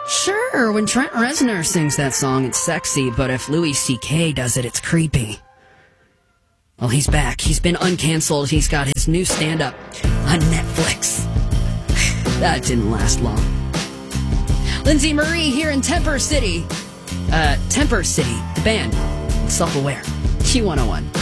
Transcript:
Sure, when Trent Reznor sings that song, it's sexy, but if Louis C.K. does it, it's creepy. Well, he's back. He's been uncanceled. He's got his new stand-up on Netflix. That didn't last long. Lindsay Marie here in Temper City. Temper City, the band. Self-aware. Q101.